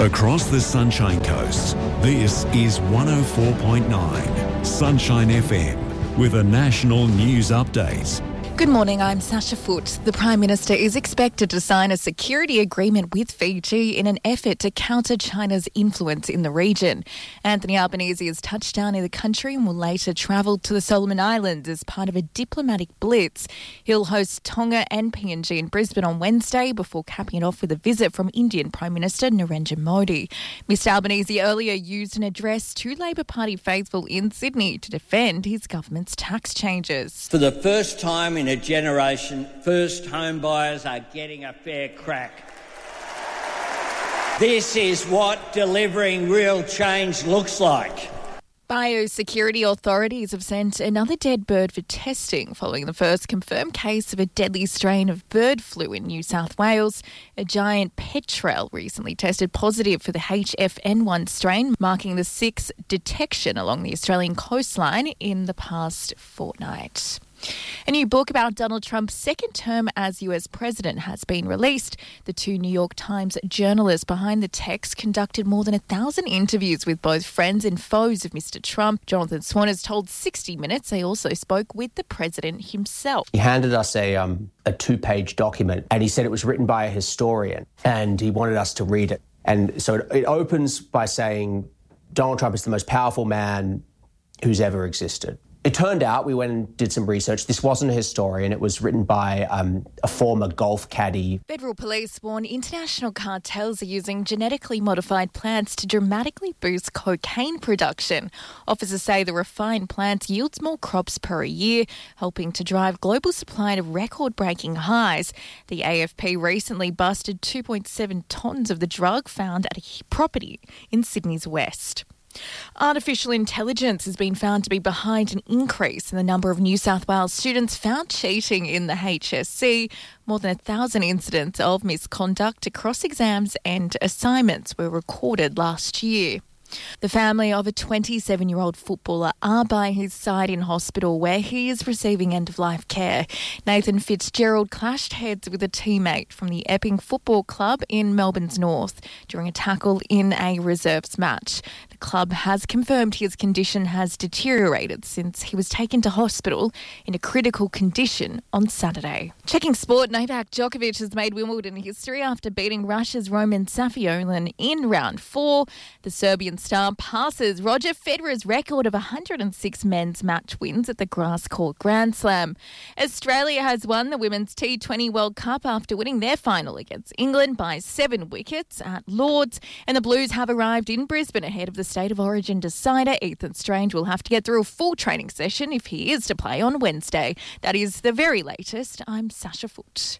Across the Sunshine Coast, this is 104.9 Sunshine FM with a national news update. Good morning, I'm Sasha Foote. The Prime Minister is expected to sign a security agreement with Fiji in an effort to counter China's influence in the region. Anthony Albanese has touched down in the country and will later travel to the Solomon Islands as part of a diplomatic blitz. He'll host Tonga and PNG in Brisbane on Wednesday before capping it off with a visit from Indian Prime Minister Narendra Modi. Mr Albanese earlier used an address to Labor Party faithful in Sydney to defend his government's tax changes. For the first time in a generation, first home buyers are getting a fair crack. This is what delivering real change looks like. Biosecurity authorities have sent another dead bird for testing following the first confirmed case of a deadly strain of bird flu in New South Wales. A giant petrel recently tested positive for the HFN1 strain, marking the sixth detection along the Australian coastline in the past fortnight. A new book about Donald Trump's second term as US president has been released. The two New York Times journalists behind the text conducted more than 1,000 interviews with both friends and foes of Mr. Trump. Jonathan Swan has told 60 Minutes they also spoke with the president himself. He handed us a 2-page document and he said it was written by a historian and he wanted us to read it. And so it opens by saying Donald Trump is the most powerful man who's ever existed. It turned out, we went and did some research, this wasn't a historian, it was written by a former golf caddy. Federal police warn international cartels are using genetically modified plants to dramatically boost cocaine production. Officers say the refined plants yields more crops per year, helping to drive global supply to record-breaking highs. The AFP recently busted 2.7 tonnes of the drug found at a property in Sydney's west. Artificial intelligence has been found to be behind an increase in the number of New South Wales students found cheating in the HSC. More than 1,000 incidents of misconduct across exams and assignments were recorded last year. The family of a 27-year-old footballer are by his side in hospital where he is receiving end-of-life care. Nathan Fitzgerald clashed heads with a teammate from the Epping Football Club in Melbourne's north during a tackle in a reserves match. The club has confirmed his condition has deteriorated since he was taken to hospital in a critical condition on Saturday. Checking sport, Novak Djokovic has made Wimbledon history after beating Russia's Roman Safionov in round 4. The Serbian star passes Roger Federer's record of 106 men's match wins at the grass court Grand Slam. Australia has won the Women's T20 World Cup after winning their final against England by 7 wickets at Lords, and the Blues have arrived in Brisbane ahead of the State of Origin decider. Ethan Strange will have to get through a full training session if he is to play on Wednesday. That is the very latest. I'm Sasha Foote.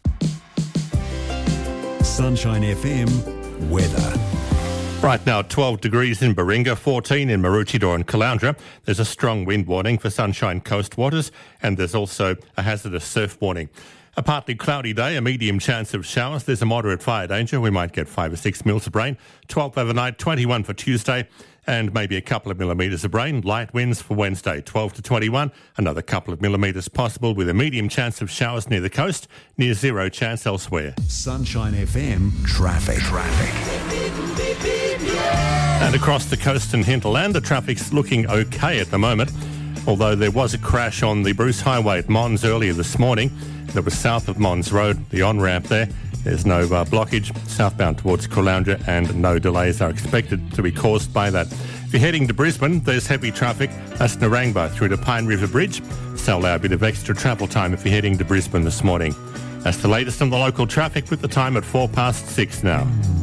Sunshine FM weather. Right now, 12 degrees in Baringa, 14 in Maroochydore and Caloundra. There's a strong wind warning for Sunshine Coast waters, and there's also a hazardous surf warning. A partly cloudy day, a medium chance of showers. There's a moderate fire danger. We might get 5 or 6 mils of rain. 12 overnight, 21 for Tuesday, and maybe a couple of millimetres of rain. Light winds for Wednesday, 12 to 21. Another couple of millimetres possible with a medium chance of showers near the coast, near zero chance elsewhere. Sunshine FM traffic. And across the coast and hinterland, the traffic's looking okay at the moment, although there was a crash on the Bruce Highway at Mons earlier this morning. That was south of Mons Road, the on-ramp there. There's no blockage southbound towards Caloundra, and no delays are expected to be caused by that. If you're heading to Brisbane, there's heavy traffic. That's Narangba through to Pine River Bridge. So allow a bit of extra travel time if you're heading to Brisbane this morning. That's the latest on the local traffic with the time at 6:04 now.